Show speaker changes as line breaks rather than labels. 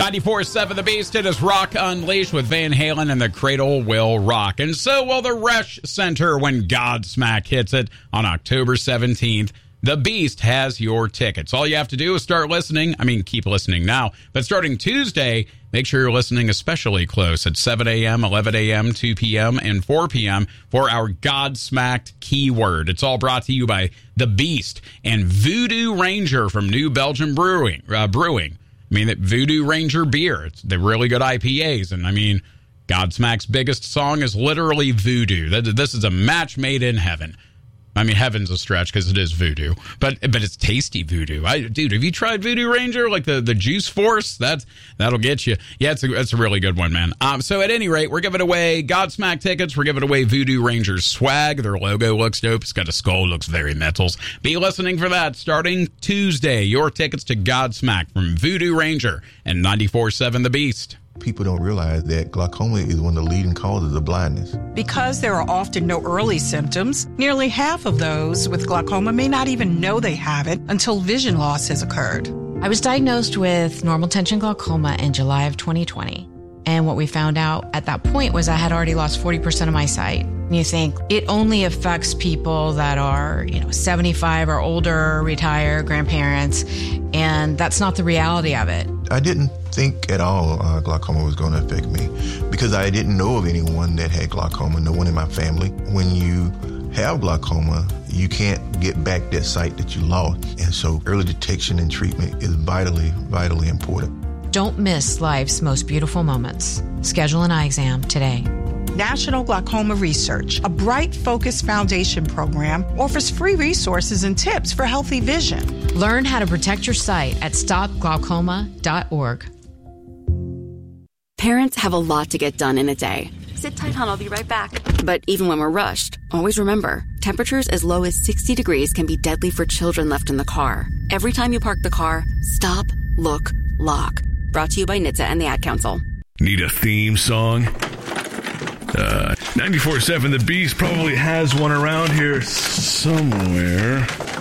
94.7 The Beast. It is Rock Unleashed with Van Halen and the Cradle Will Rock. And so will the Resch Center when Godsmack hits it on October 17th. The Beast has your tickets. All you have to do is start listening. I mean, keep listening now. But starting Tuesday, make sure you're listening especially close at 7 a.m., 11 a.m., 2 p.m., and 4 p.m. for our Godsmacked keyword. It's all brought to you by The Beast and Voodoo Ranger from New Belgium Brewing. I mean, Voodoo Ranger beer. It's the really good IPAs. And I mean, Godsmack's biggest song is literally Voodoo. This is a match made in heaven. I mean, heaven's a stretch because it is voodoo, but it's tasty voodoo. Dude, have you tried Voodoo Ranger? Like the Juice Force? That'll get you. Yeah, it's a really good one, man. So at any rate, we're giving away Godsmack tickets. We're giving away Voodoo Ranger's swag. Their logo looks dope. It's got a skull, looks very metals. Be listening for that starting Tuesday. Your tickets to Godsmack from Voodoo Ranger and 94.7 The Beast.
People don't realize that glaucoma is one of the leading causes of blindness.
Because there are often no early symptoms, nearly half of those with glaucoma may not even know they have it until vision loss has occurred.
I was diagnosed with normal tension glaucoma in July of 2020. And what we found out at that point was I had already lost 40% of my sight. And you think it only affects people that are, 75 or older, retired, grandparents, and that's not the reality of it.
I didn't think at all glaucoma was going to affect me because I didn't know of anyone that had glaucoma, no one in my family. When you have glaucoma, you can't get back that sight that you lost. And so early detection and treatment is vitally, vitally important.
Don't miss life's most beautiful moments. Schedule an eye exam today.
National Glaucoma Research, a Bright Focus Foundation program, offers free resources and tips for healthy vision.
Learn how to protect your sight at stopglaucoma.org.
Parents have a lot to get done in a day. Sit tight, hon, I'll be right back. But even when we're rushed, always remember, temperatures as low as 60 degrees can be deadly for children left in the car. Every time you park the car, stop, look, lock. Brought to you by NHTSA and the Ad Council.
Need a theme song? 94.7 The Beast probably has one around here somewhere.